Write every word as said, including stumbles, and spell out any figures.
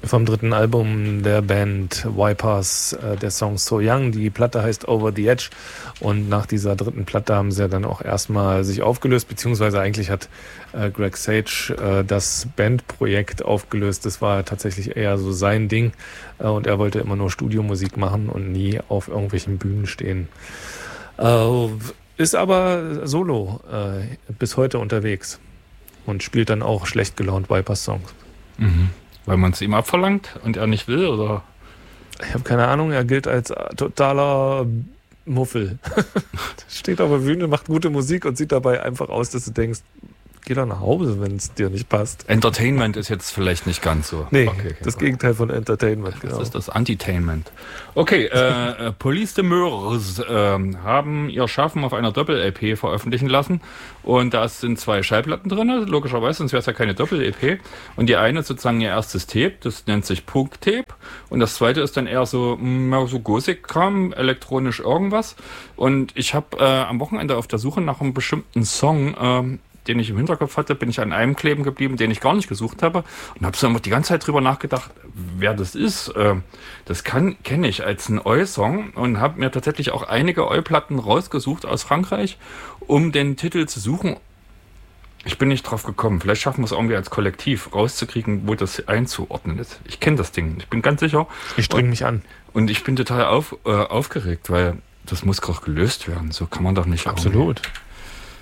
vom dritten Album der Band Vipers, äh, der Song So Young. Die Platte heißt Over the Edge und nach dieser dritten Platte haben sie ja dann auch erstmal sich aufgelöst, beziehungsweise eigentlich hat äh, Greg Sage äh, das Bandprojekt aufgelöst. Das war tatsächlich eher so sein Ding äh, und er wollte immer nur Studiomusik machen und nie auf irgendwelchen Bühnen stehen. Äh, ist aber solo äh, bis heute unterwegs und spielt dann auch schlecht gelaunt Vipers-Songs. Mhm. Weil man es ihm abverlangt und er nicht will, oder? Ich habe keine Ahnung, er gilt als totaler Muffel. Steht auf der Bühne, macht gute Musik und sieht dabei einfach aus, dass du denkst, geh doch nach Hause, wenn es dir nicht passt. Entertainment ist jetzt vielleicht nicht ganz so. Nee, okay, okay, das okay. Gegenteil von Entertainment. Genau. Das ist das Antitainment. Okay, äh, Police de Meurs äh, haben ihr Schaffen auf einer Doppel-L P veröffentlichen lassen und da sind zwei Schallplatten drin, logischerweise, sonst wäre es ja keine Doppel-L P. Und die eine sozusagen ihr erstes Tape, das nennt sich Punk-Tape und das zweite ist dann eher so, mh, so Gothic-Kram, elektronisch irgendwas. Und ich habe äh, am Wochenende auf der Suche nach einem bestimmten Song äh, den ich im Hinterkopf hatte, bin ich an einem kleben geblieben, den ich gar nicht gesucht habe und habe so die ganze Zeit drüber nachgedacht, wer das ist. Das kann kenne ich als einen Oi-Song und habe mir tatsächlich auch einige Oi-Platten rausgesucht aus Frankreich, um den Titel zu suchen. Ich bin nicht drauf gekommen. Vielleicht schaffen wir es irgendwie als Kollektiv rauszukriegen, wo das einzuordnen ist. Ich kenne das Ding. Ich bin ganz sicher. Ich streng mich an. Und ich bin total auf, äh, aufgeregt, weil das muss doch gelöst werden. So kann man doch nicht. Absolut. Irgendwie.